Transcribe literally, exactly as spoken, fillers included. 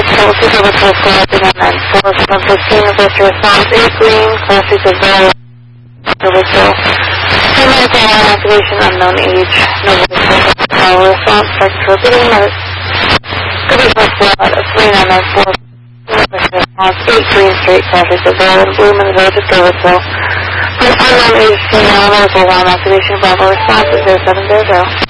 Total two double twelve selected on nine four seven fifteen. Reverse response eight green. Classic of zero. Double twelve. Primary call activation unknown age. No voice. Power response. Start to repeating minutes. Could be first blood of three nine nine four. Reverse response eight green straight. Classic of zero. Blue and zero to double twelve. Unknown age female. Local alarm activation. Bravo response is zero seven zero zero.